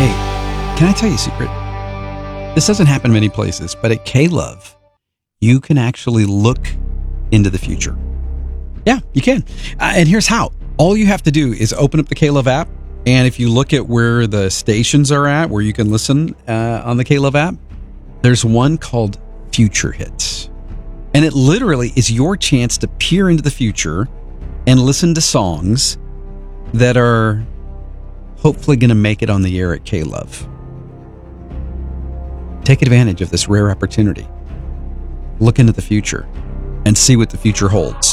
Hey, can I tell you a secret? This doesn't happen many places, but at K-Love, you can actually look into the future. Yeah, you can. And here's how. All you have to do is open up the K-Love app, and if you look at where the stations are at, where you can listen on the K-Love app, there's one called Future Hits. And it literally is your chance to peer into the future and listen to songs that are hopefully going to make it on the air at K-Love. Take advantage of this rare opportunity. Look into the future and see what the future holds.